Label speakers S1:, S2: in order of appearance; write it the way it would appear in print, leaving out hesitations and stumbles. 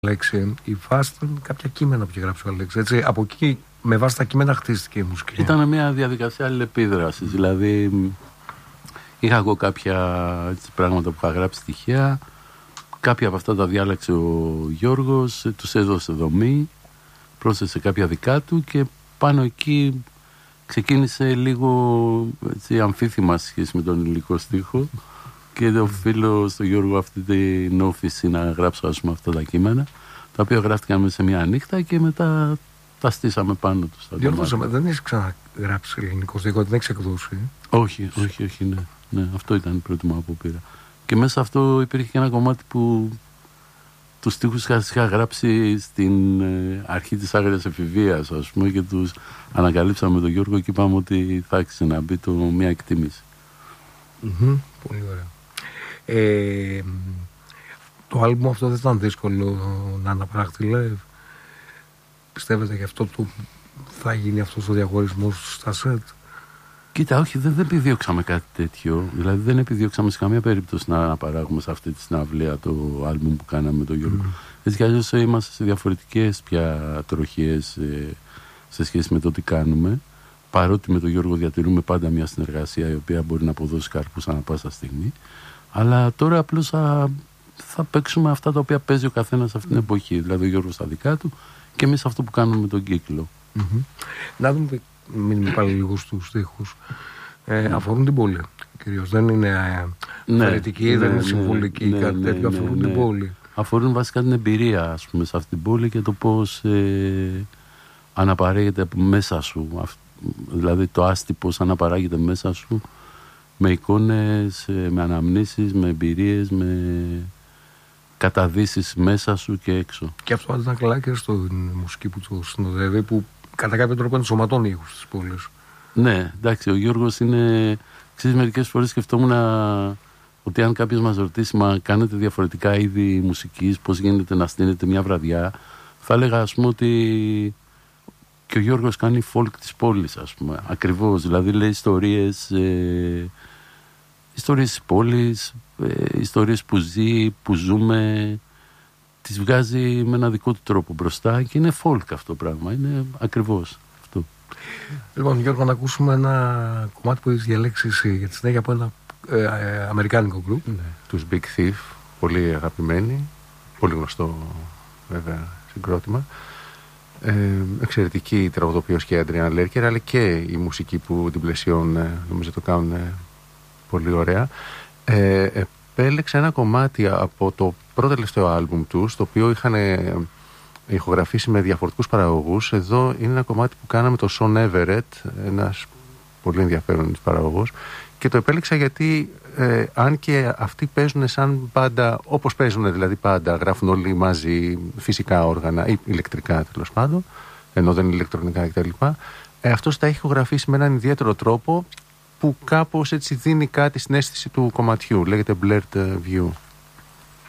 S1: Αλέξη, η βάση ήταν κάποια κείμενα που είχε γράψει ο Αλέξη. Έτσι, από εκεί, με βάση τα κείμενα, χτίστηκε η μουσική.
S2: Ήταν μια διαδικασία αλληλεπίδρασης. Δηλαδή, είχα εγώ κάποια πράγματα που είχα γράψει τυχαία. Κάποια από αυτά τα διάλεξε ο Γιώργος, τους έδωσε δομή, πρόσθεσε κάποια δικά του και πάνω εκεί ξεκίνησε λίγο έτσι, αμφίθυμα σχέση με τον υλικό στίχο. Και οφείλω στον Γιώργο αυτή την όφηση να γράψω αυτά τα κείμενα, τα οποία γράφτηκαν μέσα σε μια νύχτα και μετά τα στήσαμε πάνω τους.
S1: Διόρθωσαμε, δεν έχεις ξαναγράψει ελληνικό στίχο, δεν έχεις εκδώσει.
S2: Όχι, ναι. Αυτό ήταν η πρώτη μου απόπειρα. Και μέσα αυτό υπήρχε και ένα κομμάτι που τους στίχους είχα γράψει στην αρχή της άγριας εφηβείας, ας πούμε, και τους ανακαλύψαμε με τον Γιώργο και είπαμε ότι θα άξιζε να μπει μια εκτίμηση.
S1: Πολύ ωραία. Το άλμπουμ αυτό δεν ήταν δύσκολο να αναπράχθει live? Πιστεύετε γι' αυτό θα γίνει αυτός ο διαχωρισμός στα σετ?
S2: Κοίτα, όχι, δεν επιδιώξαμε κάτι τέτοιο. Δηλαδή δεν επιδιώξαμε σε καμία περίπτωση να αναπαράγουμε σε αυτή τη συναυλία το άλμπουμ που κάναμε με τον Γιώργο. Έτσι κι αλλιώς είμαστε σε διαφορετικές πια τροχίες σε σχέση με το τι κάνουμε. Παρότι με τον Γιώργο διατηρούμε πάντα μια συνεργασία η οποία μπορεί να αποδώσει καρπούς ανά πάσα στιγμή. Αλλά τώρα απλώς θα παίξουμε αυτά τα οποία παίζει ο καθένας σε αυτήν την εποχή. Δηλαδή ο Γιώργος στα δικά του και εμείς αυτό που κάνουμε με τον κύκλο.
S1: Να δούμε, μείνουμε πάλι λίγο στους στίχους. Αφορούν την πόλη κυρίως. Δεν είναι θεωρητική, δεν είναι συμβολική, κάτι τέτοιο. Αφορούν την πόλη.
S2: Αφορούν βασικά την εμπειρία, ας πούμε, σε αυτήν την πόλη και το πώς αναπαράγεται μέσα σου. Δηλαδή το άστι πώς αναπαράγεται μέσα σου, με εικόνες, με αναμνήσεις, με εμπειρίες, με καταδύσεις μέσα σου και έξω.
S1: Και αυτό ήταν καλά και στην μουσική που το συνοδεύει, που κατά κάποιο τρόπο ενσωματώνει ήχους στις πόλεις.
S2: Ναι, εντάξει, ο Γιώργος είναι... Ξέρεις, μερικές φορές σκεφτόμουν ότι αν κάποιος μας ρωτήσει, μα κάνετε διαφορετικά είδη μουσικής, πώς γίνεται να στείνετε μια βραδιά, θα έλεγα, ας πούμε, ότι και ο Γιώργος κάνει folk της πόλης, ας πούμε. Ακριβώς, δηλαδή λέει ιστορίες της πόλης, ιστορίες που ζει, που ζούμε, τις βγάζει με ένα δικό του τρόπο μπροστά και είναι folk αυτό το πράγμα, είναι ακριβώς αυτό.
S1: Λοιπόν, Γιώργο, να ακούσουμε ένα κομμάτι που έχεις διαλέξει εσύ για τη συνέχεια από ένα αμερικάνικο group.
S3: Ναι, τους Big Thief, πολύ αγαπημένοι, πολύ γνωστό βέβαια συγκρότημα. Εξαιρετική τραγουδοποιός και η Αντριάν Λέρκερ, αλλά και η μουσική που την πλαισιώνουν, νομίζω το κάνουν πολύ ωραία. Επέλεξα ένα κομμάτι από το πρώτο τελευταίο άλμπουμ τους, το οποίο είχαν ηχογραφήσει με διαφορετικούς παραγωγούς. Εδώ είναι ένα κομμάτι που κάναμε το Sean Everett, ένας πολύ ενδιαφέρον παραγωγός, και το επέλεξα γιατί αν και αυτοί παίζουν σαν πάντα, όπως παίζουν δηλαδή πάντα, γράφουν όλοι μαζί φυσικά όργανα ή ηλεκτρικά τέλος πάντων, ενώ δεν είναι ηλεκτρονικά κτλ. Αυτός τα έχει ηχογραφήσει με έναν ιδιαίτερο τρόπο που κάπως έτσι δίνει κάτι στην αίσθηση του κομματιού. Λέγεται Blurred View.